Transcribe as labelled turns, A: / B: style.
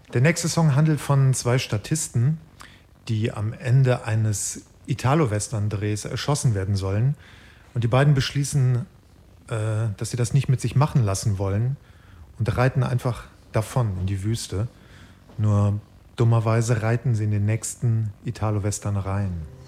A: Der nächste Song handelt von zwei Statisten, die am Ende eines Italo-Western-Drehs erschossen werden sollen. Und die beiden beschließen, dass sie das nicht mit sich machen lassen wollen und reiten einfach davon in die Wüste. Nur dummerweise reiten sie in den nächsten Italo-Western rein.